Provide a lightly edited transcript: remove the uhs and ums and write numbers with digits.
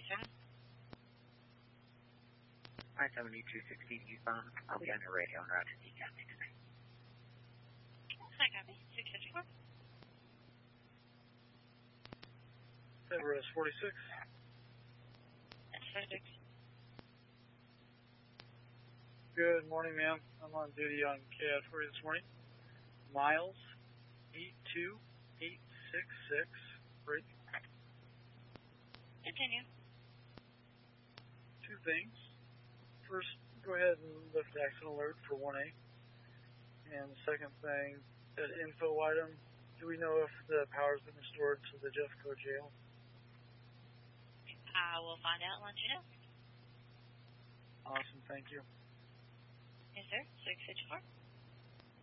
7. I-7216 eastbound. I'll be on your radio en route to DCAT tonight. Hi, copy. 654. Everest 46. S46. Good morning, ma'am. I'm on duty on KAD for you this morning. Miles 82866. Break. Continue. Two things. First, go ahead and lift accident alert for 1A. And the second thing, that info item, do we know if the power's been restored to the Jeffco jail? I will find out and let you know. Awesome, thank you. Yes, sir. 654.